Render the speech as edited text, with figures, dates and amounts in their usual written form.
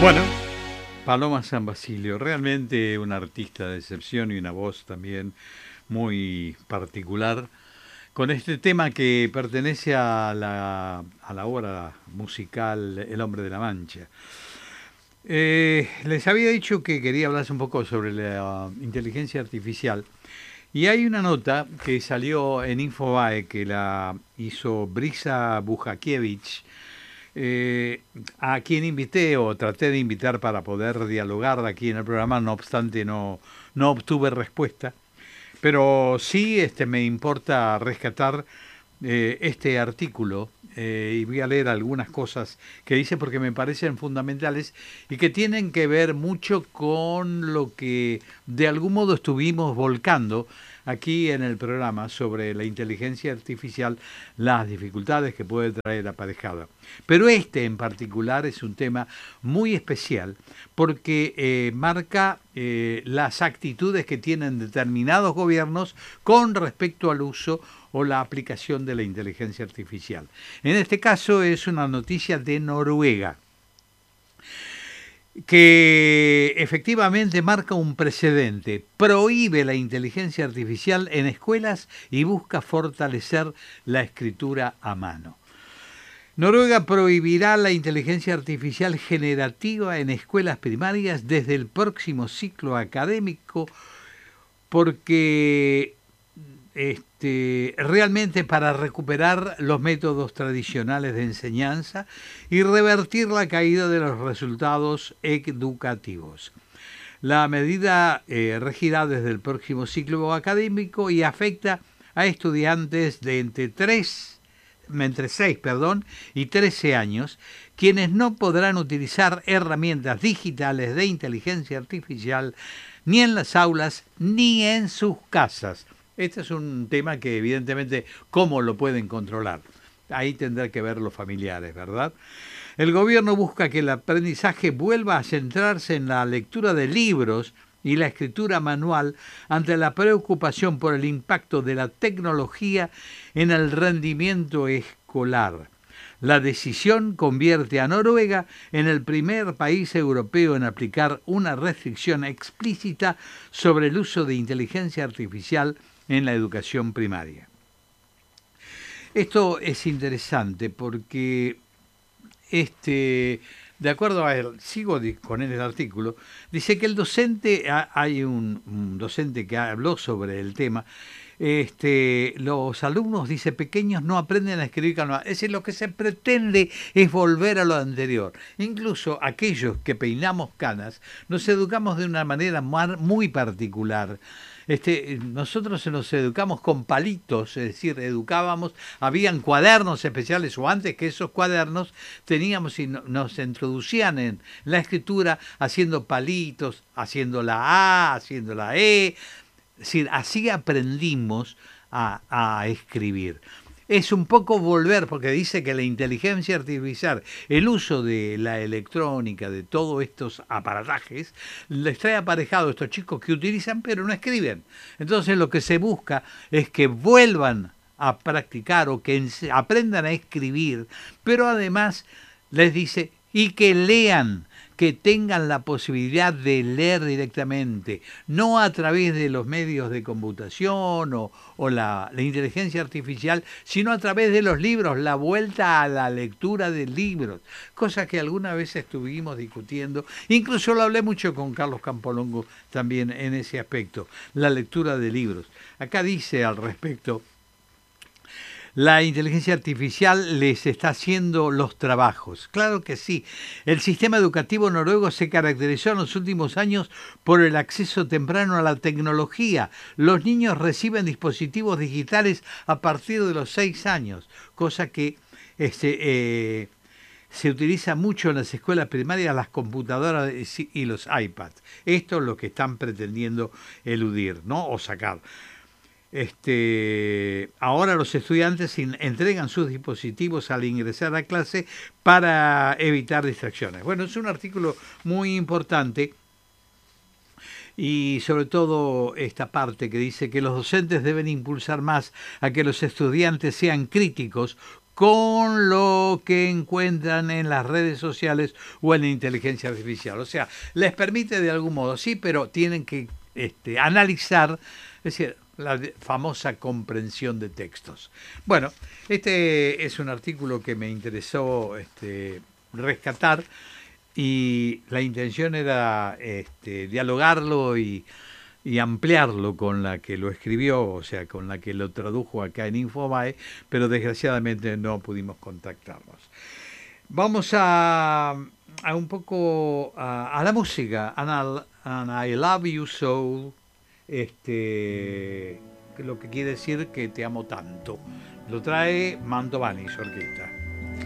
Bueno, Paloma San Basilio, realmente un artista de excepción y una voz también muy particular, con este tema que pertenece a la obra musical El Hombre de la Mancha. Les había dicho que quería hablar un poco sobre la inteligencia artificial y hay una nota que salió en Infobae que la hizo Brisa Bujakiewicz, eh, a quien invité o traté de invitar para poder dialogar aquí en el programa, no obstante no obtuve respuesta, pero sí me importa rescatar este artículo y voy a leer algunas cosas que dice porque me parecen fundamentales y que tienen que ver mucho con lo que de algún modo estuvimos volcando aquí en el programa sobre la inteligencia artificial, las dificultades que puede traer aparejada. Pero este en particular es un tema muy especial porque marca las actitudes que tienen determinados gobiernos con respecto al uso o la aplicación de la inteligencia artificial. En este caso es una noticia de Noruega, que efectivamente marca un precedente, prohíbe la inteligencia artificial en escuelas y busca fortalecer la escritura a mano. Noruega prohibirá la inteligencia artificial generativa en escuelas primarias desde el próximo ciclo académico porque realmente para recuperar los métodos tradicionales de enseñanza y revertir la caída de los resultados educativos. La medida regirá desde el próximo ciclo académico y afecta a estudiantes de entre 6 y 13 años, quienes no podrán utilizar herramientas digitales de inteligencia artificial ni en las aulas ni en sus casas. Este es un tema que evidentemente, ¿cómo lo pueden controlar? Ahí tendrá que ver los familiares, ¿verdad? El gobierno busca que el aprendizaje vuelva a centrarse en la lectura de libros y la escritura manual ante la preocupación por el impacto de la tecnología en el rendimiento escolar. La decisión convierte a Noruega en el primer país europeo en aplicar una restricción explícita sobre el uso de inteligencia artificial en la educación primaria. Esto es interesante porque de acuerdo a él, sigo con el artículo, dice que el docente, hay un docente que habló sobre el tema, los alumnos, dice, pequeños no aprenden a escribir manual. Es decir, lo que se pretende es volver a lo anterior. Incluso aquellos que peinamos canas, nos educamos de una manera muy particular. Nosotros nos educamos con palitos, es decir, habían cuadernos especiales o antes que esos cuadernos teníamos y nos introducían en la escritura haciendo palitos, haciendo la A, haciendo la E. Es decir, así aprendimos a escribir. Es un poco volver, porque dice que la inteligencia artificial, el uso de la electrónica, de todos estos aparatajes, les trae aparejado a estos chicos que utilizan pero no escriben. Entonces lo que se busca es que vuelvan a practicar o que aprendan a escribir, pero además les dice, y que lean, que tengan la posibilidad de leer directamente, no a través de los medios de computación o la inteligencia artificial, sino a través de los libros, la vuelta a la lectura de libros, cosa que alguna vez estuvimos discutiendo, incluso lo hablé mucho con Carlos Campolongo también en ese aspecto, la lectura de libros. Acá dice al respecto, la inteligencia artificial les está haciendo los trabajos. Claro que sí. El sistema educativo noruego se caracterizó en los últimos años por el acceso temprano a la tecnología. Los niños reciben dispositivos digitales a partir de los 6 años, cosa que se utiliza mucho en las escuelas primarias, las computadoras y los iPads. Esto es lo que están pretendiendo eludir, ¿no? O sacar. Ahora los estudiantes entregan sus dispositivos al ingresar a clase para evitar distracciones. Bueno, es un artículo muy importante y sobre todo esta parte que dice que los docentes deben impulsar más a que los estudiantes sean críticos con lo que encuentran en las redes sociales o en la inteligencia artificial. O sea, les permite de algún modo, sí, pero tienen que analizar, es decir, la famosa comprensión de textos. Bueno, este es un artículo que me interesó rescatar y la intención era dialogarlo y ampliarlo con la que lo escribió, o sea, con la que lo tradujo acá en Infobae, pero desgraciadamente no pudimos contactarnos. Vamos a un poco a la música, and I Love You So, lo que quiere decir que te amo tanto. Lo trae Mantovani, su orquesta.